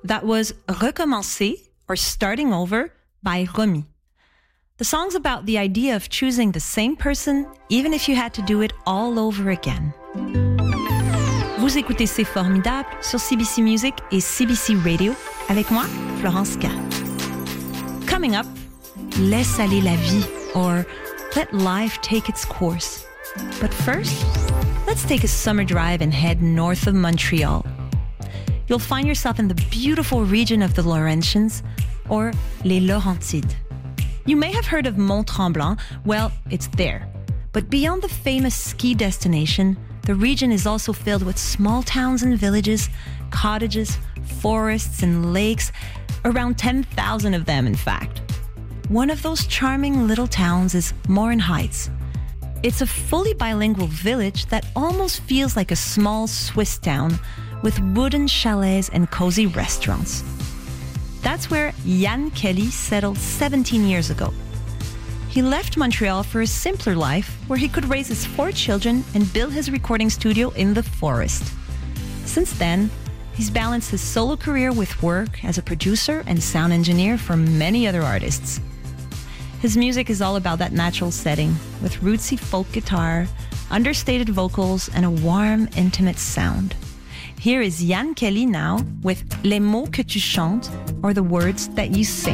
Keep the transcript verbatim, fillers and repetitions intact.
That was Recommencer, or Starting Over, by Romy. The song's about the idea of choosing the same person, even if you had to do it all over again. Vous écoutez C'est Formidable sur C B C Music et C B C Radio, avec moi, Florence K. Coming up, Laisse aller la vie, or Let life take its course. But first, let's take a summer drive and head north of Montreal. You'll find yourself in the beautiful region of the Laurentians, or Les Laurentides. You may have heard of Mont Tremblant. Well, it's there. But beyond the famous ski destination, the region is also filled with small towns and villages, cottages, forests, and lakes, around ten thousand of them, in fact. One of those charming little towns is Morin Heights. It's a fully bilingual village that almost feels like a small Swiss town, with wooden chalets and cozy restaurants. That's where Jan Kelly settled seventeen years ago. He left Montreal for a simpler life where he could raise his four children and build his recording studio in the forest. Since then, he's balanced his solo career with work as a producer and sound engineer for many other artists. His music is all about that natural setting, with rootsy folk guitar, understated vocals, and a warm, intimate sound. Here is Jan Kelly now with Les mots que tu chantes, or the words that you sing.